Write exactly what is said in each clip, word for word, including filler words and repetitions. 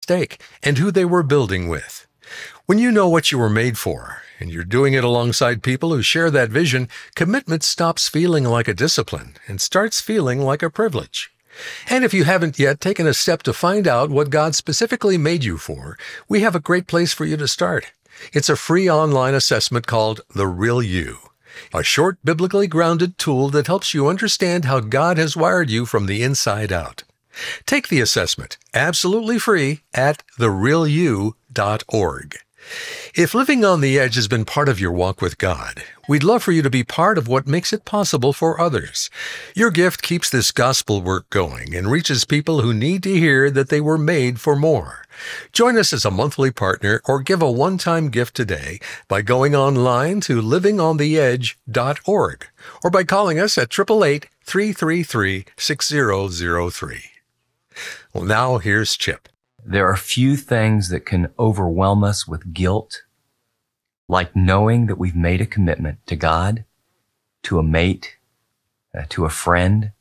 stake and who they were building with. When you know what you were made for, and you're doing it alongside people who share that vision, commitment stops feeling like a discipline and starts feeling like a privilege. And if you haven't yet taken a step to find out what God specifically made you for, we have a great place for you to start. It's a free online assessment called The Real You, a short, biblically grounded tool that helps you understand how God has wired you from the inside out. Take the assessment, absolutely free, at the real you dot org. If living on the edge has been part of your walk with God, we'd love for you to be part of what makes it possible for others. Your gift keeps this gospel work going and reaches people who need to hear that they were made for more. Join us as a monthly partner or give a one-time gift today by going online to living on the edge dot org or by calling us at eight eight eight, three three three, six zero zero three. Well, now here's Chip. There are few things that can overwhelm us with guilt, like knowing that we've made a commitment to God, to a mate, uh, to a friend,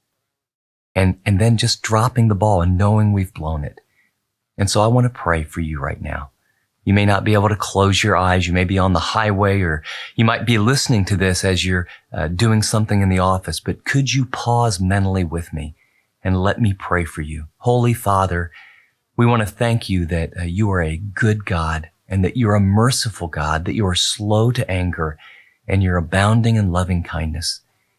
and, and then just dropping the ball and knowing we've blown it. And so I want to pray for you right now. You may not be able to close your eyes. You may be on the highway, or you might be listening to this as you're uh, doing something in the office, but could you pause mentally with me and let me pray for you? Holy Father, we want to thank you that uh, you are a good God and that you're a merciful God, that you are slow to anger and you're abounding in loving kindness.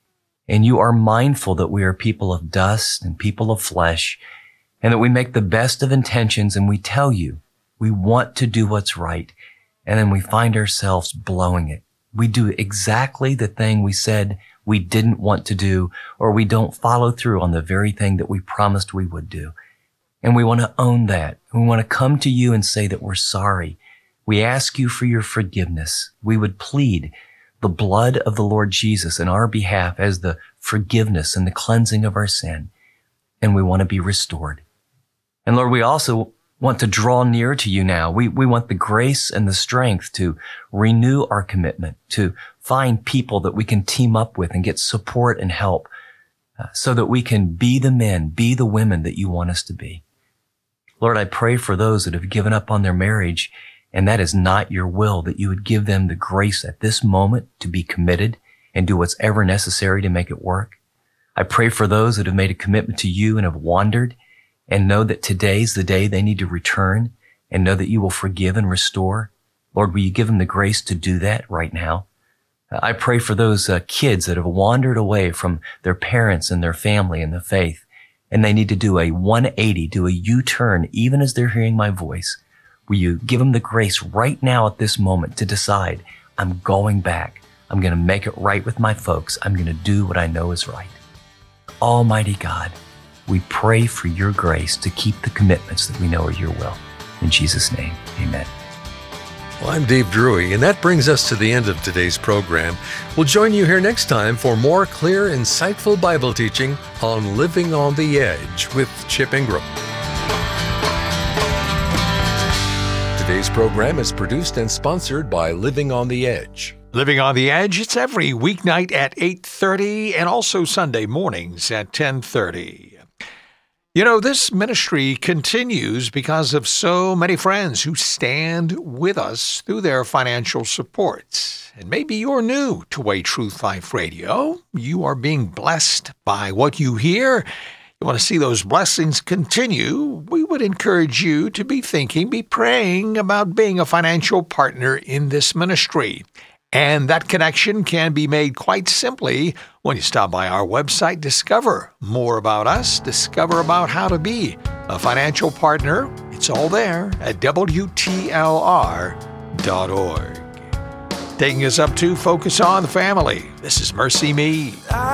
And you are mindful that we are people of dust and people of flesh, and that we make the best of intentions, and we tell you we want to do what's right, and then we find ourselves blowing it. We do exactly the thing we said we didn't want to do, or we don't follow through on the very thing that we promised we would do. And we want to own that. We want to come to you and say that we're sorry. We ask you for your forgiveness. We would plead the blood of the Lord Jesus in our behalf as the forgiveness and the cleansing of our sin. And we want to be restored. And Lord, we also want to draw near to you now. We, we want the grace and the strength to renew our commitment, to find people that we can team up with and get support and help, uh, so that we can be the men, be the women that you want us to be. Lord, I pray for those that have given up on their marriage, and that is not your will, that you would give them the grace at this moment to be committed and do what's ever necessary to make it work. I pray for those that have made a commitment to you and have wandered and know that today's the day they need to return and know that you will forgive and restore. Lord, will you give them the grace to do that right now? I pray for those uh, kids that have wandered away from their parents and their family and the faith, and they need to do a one eighty, do a U-turn, even as they're hearing my voice. Will you give them the grace right now at this moment to decide, I'm going back. I'm going to make it right with my folks. I'm going to do what I know is right. Almighty God, we pray for your grace to keep the commitments that we know are your will. In Jesus' name, amen. Well, I'm Dave Drury, and that brings us to the end of today's program. We'll join you here next time for more clear, insightful Bible teaching on Living on the Edge with Chip Ingram. Today's program is produced and sponsored by Living on the Edge. Living on the Edge, it's every weeknight at eight thirty and also Sunday mornings at ten thirty. You know, this ministry continues because of so many friends who stand with us through their financial support. And maybe you're new to Way Truth Life Radio. You are being blessed by what you hear. You want to see those blessings continue. We would encourage you to be thinking, be praying about being a financial partner in this ministry. And that connection can be made quite simply when you stop by our website, discover more about us, discover about how to be a financial partner. It's all there at W T L R dot org. Taking us up to Focus on the Family. This is Mercy Me.